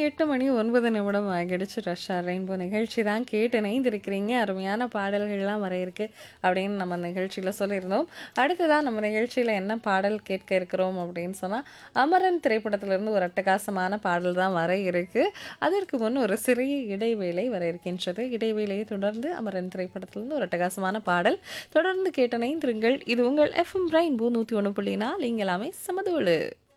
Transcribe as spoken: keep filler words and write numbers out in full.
எட்டு மணி ஒன்பது நிமிடம் ஆகிடுச்சு. ரஷ்ஷா ரெயின்போ நிகழ்ச்சி தான் கேட்டு இணைந்திருக்கிறீங்க. அருமையான பாடல்கள்லாம் வர இருக்கு அப்படின்னு நம்ம நிகழ்ச்சியில சொல்லியிருந்தோம். அடுத்ததா நம்ம நிகழ்ச்சியில என்ன பாடல் கேட்க இருக்கிறோம் அப்படின்னு சொன்னா, அமரன் திரைப்படத்திலிருந்து ஒரு அட்டகாசமான பாடல் தான் வர இருக்கு. அதற்கு முன் ஒரு சிறிய இடைவேளை வர இருக்கின்றது. இடைவேளையை தொடர்ந்து அமரன் திரைப்படத்திலிருந்து ஒரு அட்டகாசமான பாடல். தொடர்ந்து கேட்டு இணைந்திருங்கள். இது உங்கள் எஃப்எம் ரெயின்போ நூற்றி ஒன்று புள்ளி நாலு இங்க எல்லாமே சமதோடு.